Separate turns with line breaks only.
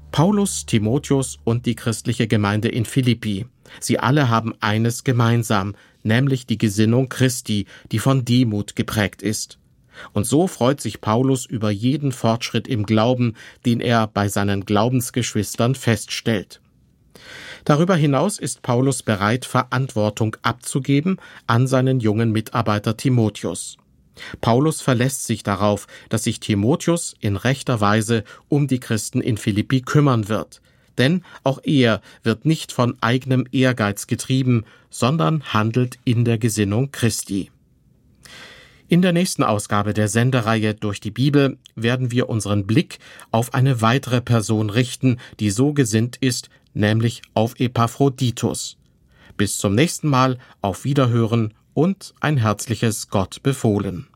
Paulus, Timotheus und die christliche Gemeinde in Philippi. Sie alle haben eines gemeinsam, nämlich die Gesinnung Christi, die von Demut geprägt ist. Und so freut sich Paulus über jeden Fortschritt im Glauben, den er bei seinen Glaubensgeschwistern feststellt. Darüber hinaus ist Paulus bereit, Verantwortung abzugeben an seinen jungen Mitarbeiter Timotheus. Paulus verlässt sich darauf, dass sich Timotheus in rechter Weise um die Christen in Philippi kümmern wird. Denn auch er wird nicht von eigenem Ehrgeiz getrieben, sondern handelt in der Gesinnung Christi. In der nächsten Ausgabe der Sendereihe Durch die Bibel werden wir unseren Blick auf eine weitere Person richten, die so gesinnt ist, nämlich auf Epaphroditus. Bis zum nächsten Mal, auf Wiederhören und ein herzliches Gott befohlen.